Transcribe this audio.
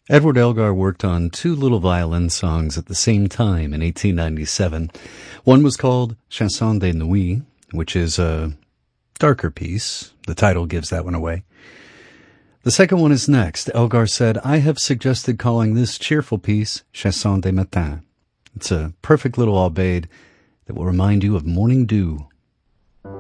Edward Elgar worked on two little violin songs at the same time in 1897. One was called Chanson de Nuit, which is a darker piece. The title gives that one away. The second one is next. Elgar said, I have suggested calling this cheerful piece Chanson de Matin. It's a perfect little aubade that will remind you of morning dew.